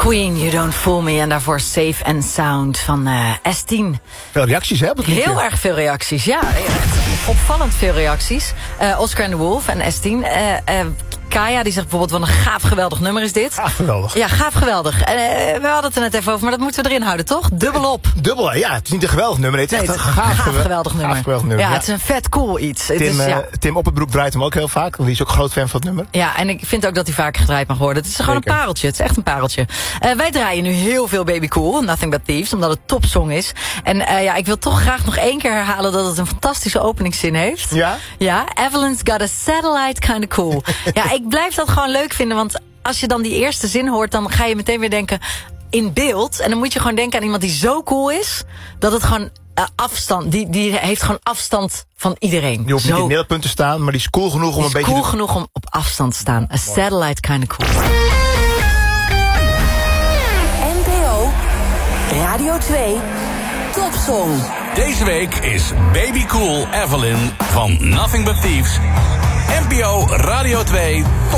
Queen, You Don't Fool Me. En daarvoor Safe and Sound van S10. Veel reacties, hè? Op het liedje. Heel erg veel reacties, ja. Echt opvallend veel reacties. Oscar and the Wolf en S10. Kaya, die zegt bijvoorbeeld, wat een gaaf geweldig nummer is dit. Gaaf geweldig. Ja, gaaf geweldig. We hadden het er net even over, maar dat moeten we erin houden, toch? Dubbelop. Dubbel, ja. Het is niet een geweldig nummer. Het is echt een gaaf geweldig nummer. Ja, het is een vet cool iets. Tim Opperbroek draait hem ook heel vaak, want die is ook groot fan van het nummer. Ja, en ik vind ook dat hij vaker gedraaid mag worden. Het is gewoon een pareltje. Het is echt een pareltje. Wij draaien nu heel veel Baby Cool, Nothing But Thieves, omdat het topsong is. En ik wil toch graag nog één keer herhalen dat het een fantastische openingszin heeft. Ja? Ja, Evelyn's got a satellite kinda cool. Ja, ik blijf dat gewoon leuk vinden, want als je dan die eerste zin hoort, dan ga je meteen weer denken in beeld. En dan moet je gewoon denken aan iemand die zo cool is, dat het gewoon afstand, die heeft gewoon afstand van iedereen. Die hoeft niet in het middelpunt te staan, maar die is cool genoeg om een beetje... cool genoeg om op afstand te staan. A satellite kinda cool. NPO Radio 2 Topsong. Deze week is Baby Cool Evelyn van Nothing But Thieves. NPO Radio 2